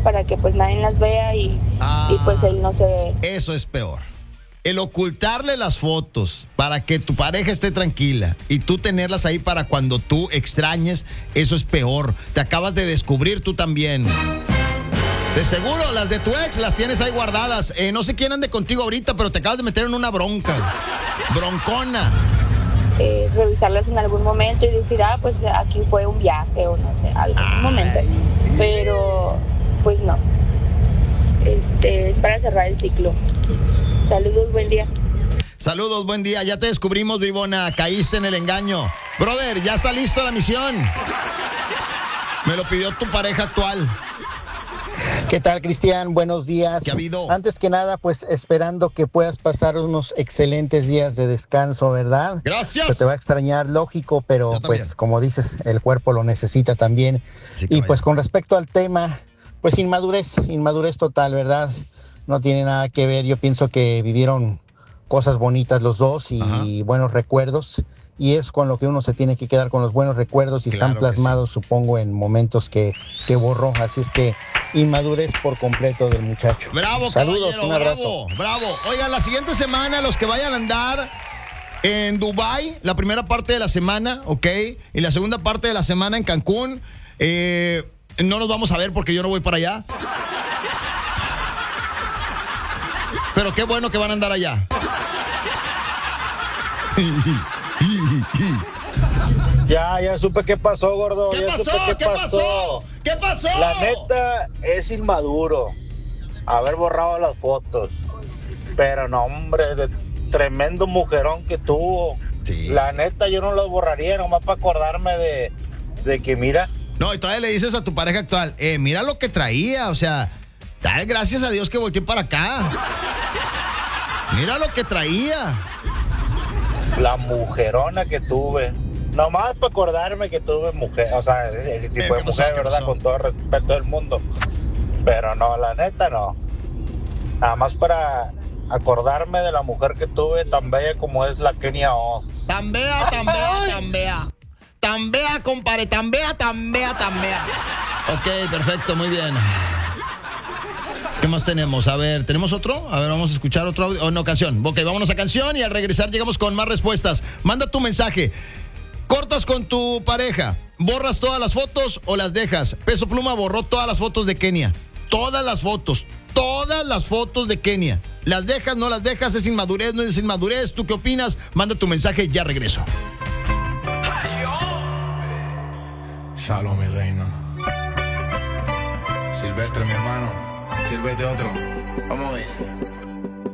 para que pues nadie las vea y pues él no se... Eso es peor. El ocultarle las fotos para que tu pareja esté tranquila y tú tenerlas ahí para cuando tú extrañes, eso es peor. Te acabas de descubrir tú también. De seguro, las de tu ex las tienes ahí guardadas. No sé quién ande contigo ahorita, pero te acabas de meter en una bronca. Broncona. Revisarlas en algún momento y decir, pues aquí fue un viaje o no sé, algún momento. Pero, pues no. Es para cerrar el ciclo. Saludos, buen día. Saludos, buen día. Ya te descubrimos, bribona. Caíste en el engaño. Brother, ya está listo la misión. Me lo pidió tu pareja actual. ¿Qué tal, Cristian? Buenos días. ¿Qué ha habido? Antes que nada, pues esperando que puedas pasar unos excelentes días de descanso, ¿verdad? Gracias. Se te va a extrañar, lógico, pero pues como dices, el cuerpo lo necesita también. Sí, y pues con respecto al tema, pues inmadurez total, ¿verdad? No tiene nada que ver. Yo pienso que vivieron cosas bonitas los dos y buenos recuerdos. Y es con lo que uno se tiene que quedar, con los buenos recuerdos, y claro, están plasmados, supongo, en momentos que borró. Así es que inmadurez por completo del muchacho. Bravo, saludos, un abrazo. Bravo. Oigan, la siguiente semana, los que vayan a andar en Dubái, la primera parte de la semana, ¿ok? Y la segunda parte de la semana en Cancún, no nos vamos a ver porque yo no voy para allá. Pero qué bueno que van a andar allá. Ya supe qué pasó, gordo. ¿Qué pasó? La neta es inmaduro haber borrado las fotos. Pero no, hombre, de tremendo mujerón que tuvo. Sí. La neta yo no las borraría, nomás para acordarme de que mira. No, y todavía le dices a tu pareja actual, mira lo que traía, o sea, dale gracias a Dios que volteé para acá. Mira lo que traía. La mujerona que tuve. Nomás para acordarme que tuve mujer, o sea, ese tipo de mujer, ¿verdad? Con todo respeto del mundo. Pero no, la neta no. Nada más para acordarme de la mujer que tuve, tan bella como es la Kenia Oz. Tan bea. Tan bea, compadre, tan bea. Ok, perfecto, muy bien. ¿Qué más tenemos? A ver, ¿tenemos otro? A ver, vamos a escuchar otro audio. No, canción. Ok, vámonos a canción y al regresar llegamos con más respuestas. Manda tu mensaje. ¿Cortas con tu pareja? ¿Borras todas las fotos o las dejas? Peso Pluma borró todas las fotos de Kenia. Todas las fotos de Kenia. ¿Las dejas, no las dejas? ¿Es inmadurez, no es inmadurez? ¿Tú qué opinas? Manda tu mensaje, ya regreso. Shalom, mi reina. Silvestre, mi hermano. Sírvete otro. Vamos a ver.